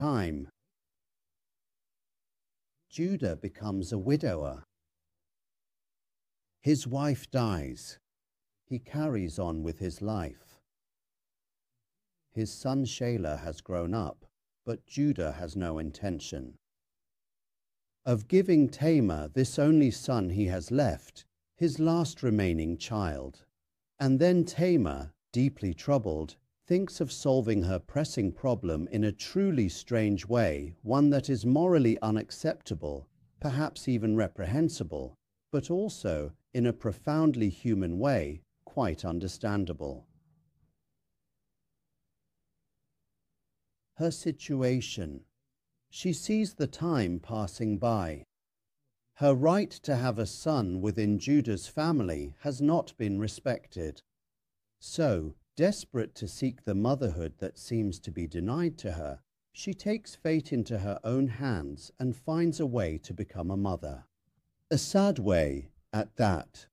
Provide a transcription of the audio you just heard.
time. Judah becomes a widower. His wife dies. He carries on with his life. His son Shelah has grown up, but Judah has no intention of giving Tamar, this only son he has left, his last remaining child. And then Tamar, deeply troubled, thinks of solving her pressing problem in a truly strange way, one that is morally unacceptable, perhaps even reprehensible, but also, in a profoundly human way, quite understandable. Her situation. She sees the time passing by. Her right to have a son within Judah's family has not been respected. So, desperate to seek the motherhood that seems to be denied to her, she takes fate into her own hands and finds a way to become a mother. A sad way, at that.